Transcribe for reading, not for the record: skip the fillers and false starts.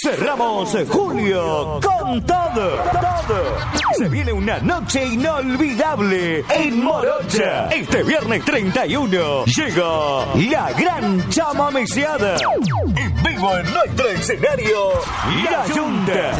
Cerramos julio con todo. Se viene una noche inolvidable en Morocha. Este viernes 31 llega la Gran Chamameceada. En vivo en nuestro escenario, La Yunta.